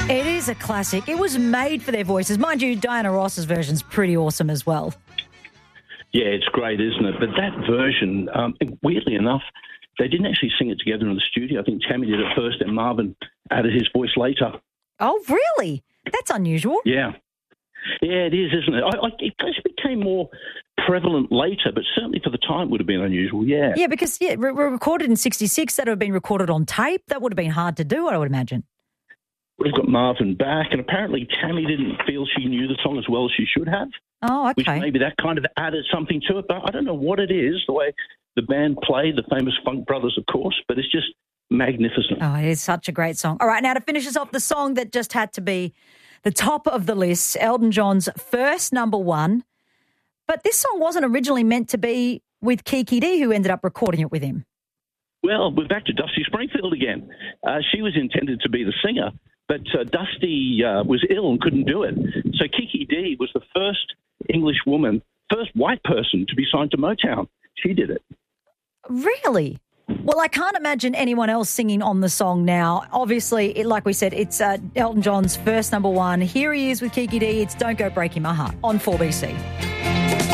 It is a classic. It was made for their voices. Mind you, Diana Ross's version's pretty awesome as well. Yeah, it's great, isn't it? But that version, weirdly enough, they didn't actually sing it together in the studio. I think Tammy did it first and Marvin added his voice later. Oh, really? That's unusual. Yeah. Yeah, it is, isn't it? It became more prevalent later, but certainly for the time would have been unusual, yeah. Yeah, because recorded in 66, that would have been recorded on tape. That would have been hard to do, I would imagine. We've got Marvin back, and apparently Tammy didn't feel she knew the song as well as she should have. Oh, okay. Which maybe that kind of added something to it, but I don't know what it is, the way the band played, the famous Funk Brothers, of course, but it's just magnificent. Oh, it is such a great song. All right, now to finish us off, the song that just had to be the top of the list, Elton John's first number one. But this song wasn't originally meant to be with Kiki Dee, who ended up recording it with him. Well, we're back to Dusty Springfield again. She was intended to be the singer, but Dusty was ill and couldn't do it. So Kiki Dee was the first English woman, first white person to be signed to Motown. She did it. Really? Well, I can't imagine anyone else singing on the song now. Obviously, like we said, it's Elton John's first number one. Here he is with Kiki Dee. It's Don't Go Breaking My Heart on 4BC.